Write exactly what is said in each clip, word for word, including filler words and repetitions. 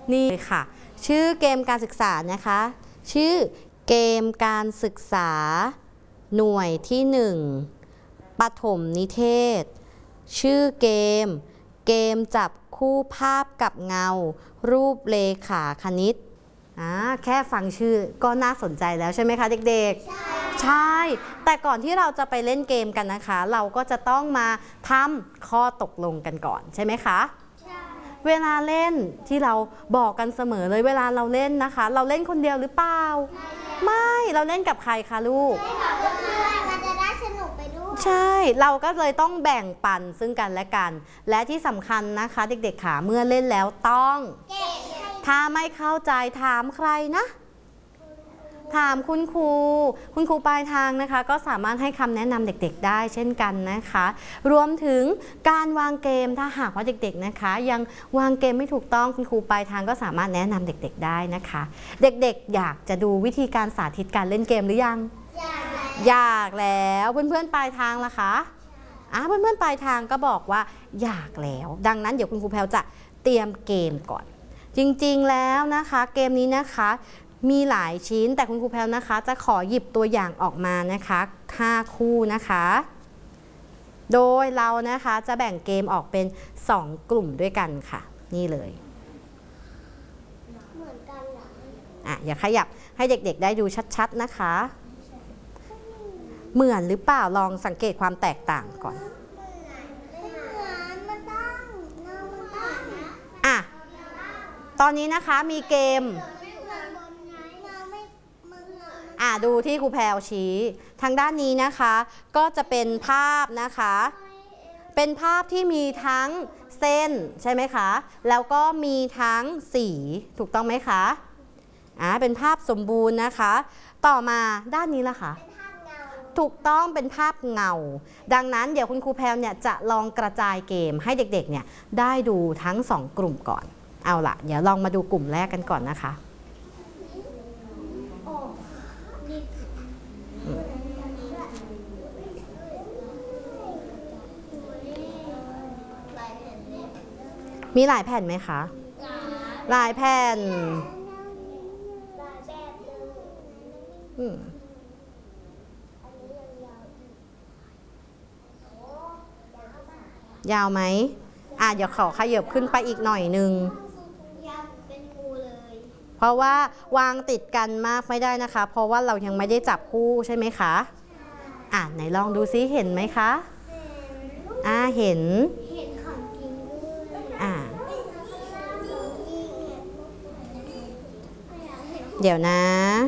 นี่ค่ะชื่อเกมการศึกษานะคะชื่อเกมการศึกษาหน่วยที่หนึ่งปฐมนิเทศชื่อเกมเกมจับคู่ภาพกับเงารูปเลขาคณิตอ่าแค่ฟังชื่อก็น่าสนใจแล้วใช่ไหมคะเด็กๆใช่ใช่แต่ก่อนที่เราจะไปเล่นเกมกันนะคะเราก็จะต้องมาทำข้อตกลงกันก่อนใช่ไหมคะใช่เวลาเล่นที่เราบอกกันเสมอเลยเวลาเราเล่นนะคะเราเล่นคนเดียวหรือเปล่าไม่เราเล่นกับใครคะลูกมันจะได้สนุกไปด้วยใช่เราก็เลยต้องแบ่งปันซึ่งกันและกันและที่สำคัญนะคะเด็กๆขาเมื่อเล่นแล้วต้องถ้าไม่เข้าใจถามใครนะถามคุณครูคุณครูปลายทางนะคะก็สามารถให้คำแนะนำเด็กๆได้เช่นกันนะคะรวมถึงการวางเกมถ้าหากว่าเด็กๆนะคะยังวางเกมไม่ถูกต้องคุณครูปลายทางก็สามารถแนะนำเด็กๆได้นะคะเด็กๆอยากจะดูวิธีการสาธิตการเล่นเกมหรือยังอยากแล้วเพื่อนๆปลายทางล่ะคะอ่ะเพื่อนๆปลายทางก็บอกว่าอยากแล้วดังนั้นเดี๋ยวคุณครูแพลวจะเตรียมเกมก่อนจริงๆแล้วนะคะเกมนี้นะคะมีหลายชิ้นแต่คุณครูแพลวนะคะจะขอหยิบตัวอย่างออกมานะคะห้าคู่นะคะโดยเรานะคะจะแบ่งเกมออกเป็นสองกลุ่มด้วยกันค่ะนี่เลยเหมือนกันเหรออ่ะอย่าขยับให้เด็กๆได้ดูชัดๆนะคะเหมือนหรือเปล่าลองสังเกตความแตกต่างก่อนอ่ะตอนนี้นะคะมีเกมอ่ะดูที่ครูแพลวชี้ทางด้านนี้นะคะก็จะเป็นภาพนะคะเป็นภาพที่มีทั้งเส้นใช่ไหมคะแล้วก็มีทั้งสีถูกต้องไหมคะอ่ะเป็นภาพสมบูรณ์นะคะต่อมาด้านนี้ล่ะคะถูกต้องเป็นภาพเงาดังนั้นเดี๋ยวคุณครูแพลวเนี่ยจะลองกระจายเกมให้เด็กๆเนี่ยได้ดูทั้งสองกลุ่มก่อนเอาล่ะเดี๋ยวลองมาดูกลุ่มแรกกันก่อนนะคะมีหลายแผ่นไหมคะหลายแผ่นอืมยาวไหมอ่ะเดี๋ยวขอขยับขึ้นไปอีกหน่อยนึงยาวเป็นงูเลยเพราะว่าวางติดกันมากไม่ได้นะคะเพราะว่าเรายังไม่ได้จับคู่ใช่ไหมคะอ่ะไหนลองดูซิเห็นไหมคะอ่ะเห็นเห็นของจริงด้วยอ่ะเดี๋ยวนะ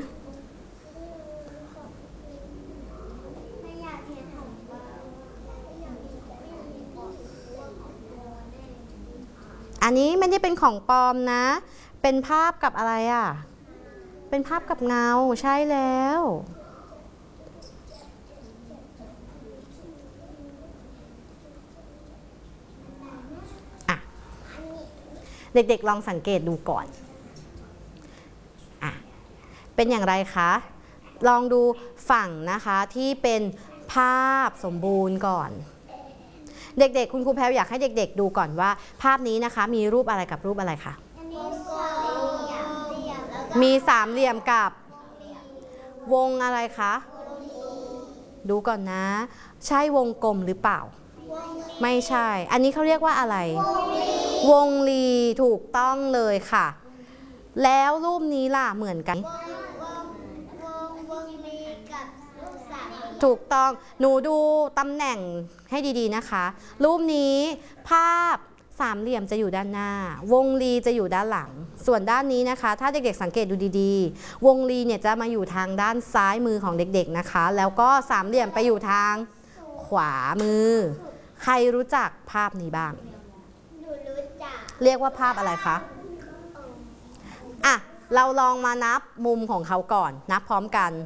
อันนี้ไม่ได้เป็นของปลอมนะเป็นภาพกับอะไรอ่ะเป็นภาพกับเงาใช่แล้วอ่ะเด็กๆลองสังเกตดูก่อนอ่ะเป็นอย่างไรคะลองดูฝั่งนะคะที่เป็นภาพสมบูรณ์ก่อนเด็กๆคุณครูแพลวอยากให้เด็กๆดูก่อนว่าภาพนี้นะคะมีรูปอะไรกับรูปอะไรคะมีสามเหลี่ยมกับวงอะไรคะดูก่อนนะใช่วงกลมหรือเปล่าไม่ใช่อันนี้เขาเรียกว่าอะไรวงรีถูกต้องเลยค่ะแล้วรูปนี้ล่ะเหมือนกันถูกต้องหนูดูตำแหน่งให้ดีๆนะคะรูปนี้ภาพสามเหลี่ยมจะอยู่ด้านหน้าวงรีจะอยู่ด้านหลังส่วนด้านนี้นะคะถ้าเด็กๆสังเกตดูดีๆวงรีเนี่ยจะมาอยู่ทางด้านซ้ายมือของเด็กๆนะคะแล้วก็สามเหลี่ยมไปอยู่ทางขวามือใครรู้จักภาพนี้บ้างเรียกว่าภาพอะไรคะอ่ะเราลองมานับมุมของเขาก่อนนับพร้อมกัน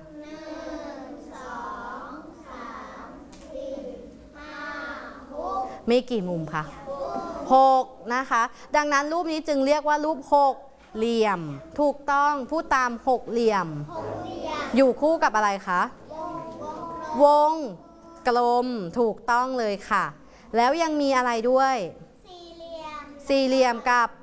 มีกี่มุมคะหกนะคะดังนั้นรูปนี้จึงเรียกว่ารูปหกเหลี่ยมถูกต้องพูดตามหกเหลี่ยมอยู่คู่กับอะไรคะวงกลมถูกต้องเลยค่ะแล้วยังมีอะไรด้วยสี่เหลี่ยมสี่เหลี่ยมกับ